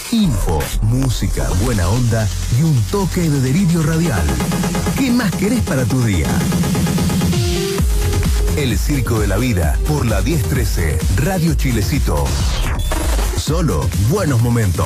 Info, música, buena onda y un toque de delirio radial. ¿Qué más querés para tu día? El Circo de la Vida por la 1013, Radio Chilecito. Solo buenos momentos.